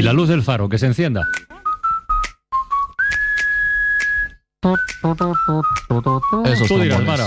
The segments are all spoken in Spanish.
la luz del faro, que se encienda. Esos Tú dirás, trombones. Mara.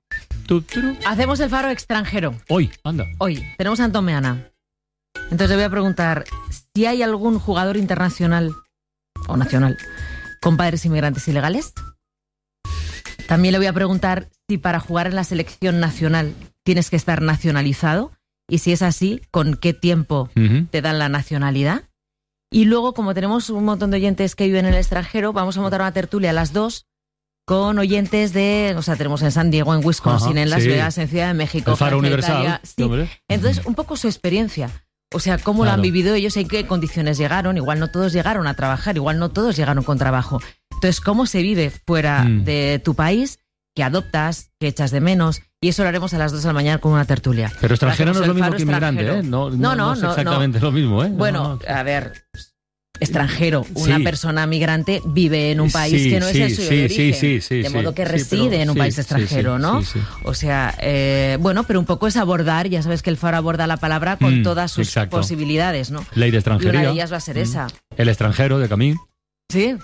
Hacemos el faro extranjero. Hoy, anda. Hoy tenemos a Antón Meana. Entonces le voy a preguntar si hay algún jugador internacional o nacional con padres inmigrantes ilegales. También le voy a preguntar si para jugar en la selección nacional tienes que estar nacionalizado y si es así, ¿con qué tiempo te dan la nacionalidad? Y luego, como tenemos un montón de oyentes que viven en el extranjero, vamos a montar una tertulia a las 2 con oyentes de, o sea, tenemos en San Diego, en Wisconsin, en Las Vegas, en Ciudad de México, el Faro Francia, Universal. Italia. Sí. Entonces, un poco su experiencia. O sea, cómo lo han vivido ellos, en qué condiciones llegaron. Igual no todos llegaron a trabajar, igual no todos llegaron con trabajo. Entonces, cómo se vive fuera de tu país, qué adoptas, qué echas de menos. Y eso lo haremos a las 2 de la mañana con una tertulia. Pero extranjero no es lo mismo Faro que inmigrante, ¿eh? No es exactamente lo mismo, ¿eh? Bueno, a ver, extranjero, una persona migrante vive en un país que no es el suyo de origen, de modo que reside en un país extranjero, ¿no? O sea, bueno, pero un poco es abordar, ya sabes que el Faro aborda la palabra con todas sus posibilidades, ¿no? Ley de extranjería. Y una de ellas va a ser esa. El extranjero, de Camín. Sí.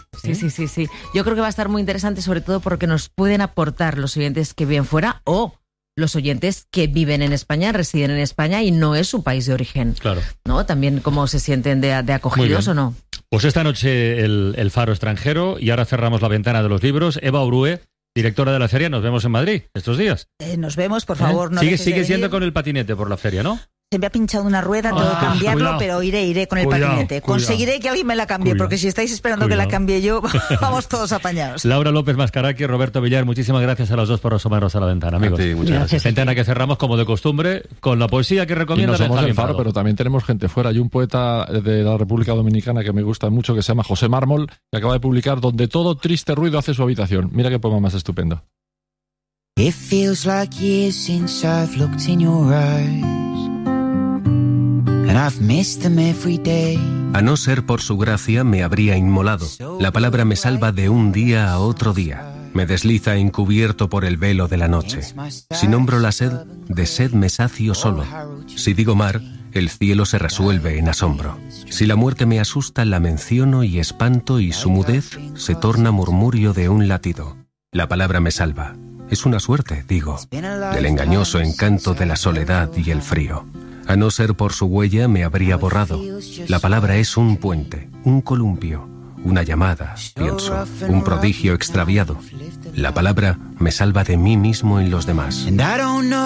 Yo creo que va a estar muy interesante, sobre todo porque nos pueden aportar los oyentes que viven fuera o los oyentes que viven en España, residen en España y no es su país de origen. Claro. ¿No? También cómo se sienten de acogidos o no. Pues esta noche el Faro extranjero y ahora cerramos la ventana de los libros. Eva Orue, directora de la feria, nos vemos en Madrid estos días. Nos vemos, por favor. No Sigues yendo con el patinete por la feria, ¿no? Se me ha pinchado una rueda, tengo que cambiarlo, pero iré con el patinete. Conseguiré que alguien me la cambie, porque si estáis esperando que la cambie yo, vamos todos apañados. Laura López Mascaraqui, Roberto Villar, muchísimas gracias a los dos por asomarnos a la ventana, amigos. Sí, muchas gracias. Ventana que cerramos como de costumbre con la poesía que recomienda. Y no somos Benjamín el Faro, Prado. pero también tenemos gente fuera. Hay un poeta de la República Dominicana que me gusta mucho, que se llama José Mármol, que acaba de publicar Donde todo triste ruido hace su habitación. Mira qué poema más estupendo. It feels like years since I've looked in your eyes, and I've missed them every day. A no ser por su gracia me habría inmolado. La palabra me salva de un día a otro día. Me desliza encubierto por el velo de la noche. Si nombro la sed, de sed me sacio solo. Si digo mar, el cielo se resuelve en asombro. Si la muerte me asusta, la menciono y espanto y su mudez se torna murmurio de un latido. La palabra me salva. Es una suerte, digo, del engañoso encanto de la soledad y el frío. A no ser por su huella me habría borrado. La palabra es un puente, un columpio, una llamada, pienso, un prodigio extraviado. La palabra me salva de mí mismo en los demás.